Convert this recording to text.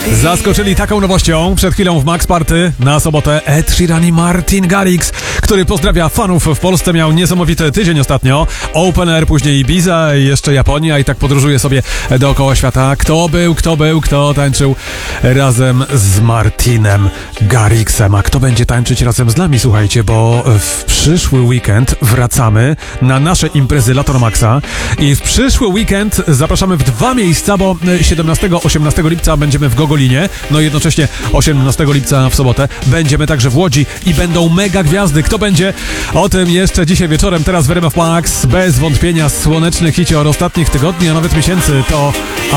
Zaskoczyli taką nowością przed chwilą w Max Party na sobotę Ed Sheeran i Martin Garrix, który pozdrawia fanów w Polsce. Miał niesamowity tydzień ostatnio. Open Air, później Ibiza i jeszcze Japonia i tak podróżuje sobie dookoła świata. Kto tańczył razem z Martinem Garrixem? A kto będzie tańczyć razem z nami? Słuchajcie, bo w przyszły weekend wracamy na nasze imprezy Lato Maxa i w przyszły weekend zapraszamy w dwa miejsca, bo 17-18 lipca będziemy w Gogolinie, no i jednocześnie 18 lipca w sobotę będziemy także w Łodzi i będą mega gwiazdy. Kto będzie? O tym jeszcze dzisiaj wieczorem. Teraz w RMF Max bez wątpienia słoneczny hicior ostatnich tygodni, a nawet miesięcy to